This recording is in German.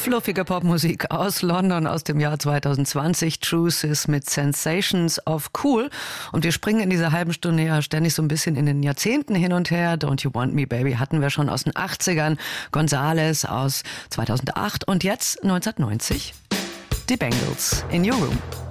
Fluffige Popmusik aus London aus dem Jahr 2020. Truth ist mit Sensations of Cool. Und wir springen in dieser halben Stunde ja ständig so ein bisschen in den Jahrzehnten hin und her. Don't You Want Me Baby hatten wir schon aus den 80ern. Gonzales aus 2008 und jetzt 1990. Die Bangles in Your Room.